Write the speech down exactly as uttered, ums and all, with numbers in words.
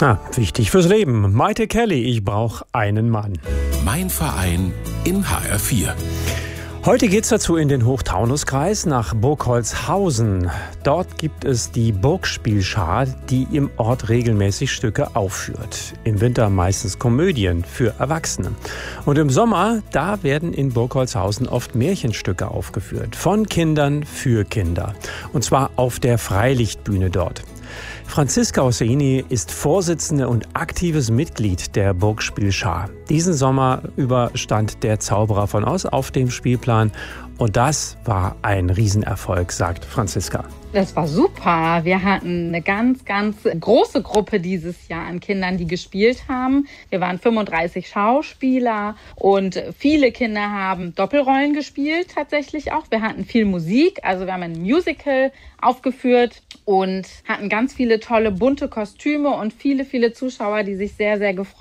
Ah, wichtig fürs Leben. Maite Kelly, ich brauche einen Mann. Mein Verein in H R vier. Heute geht's dazu in den Hochtaunuskreis nach Burgholzhausen. Dort gibt es die Burgspielschar, die im Ort regelmäßig Stücke aufführt. Im Winter meistens Komödien für Erwachsene. Und im Sommer, da werden in Burgholzhausen oft Märchenstücke aufgeführt. Von Kindern für Kinder. Und zwar auf der Freilichtbühne dort. Franziska Hosseini ist Vorsitzende und aktives Mitglied der Burgspielschar. Diesen Sommer über stand der Zauberer von Oz auf dem Spielplan. Und das war ein Riesenerfolg, sagt Franziska. Das war super. Wir hatten eine ganz, ganz große Gruppe dieses Jahr an Kindern, die gespielt haben. Wir waren fünfunddreißig Schauspieler und viele Kinder haben Doppelrollen gespielt tatsächlich auch. Wir hatten viel Musik, also wir haben ein Musical aufgeführt und hatten ganz viele tolle bunte Kostüme und viele, viele Zuschauer, die sich sehr, sehr gefreut haben.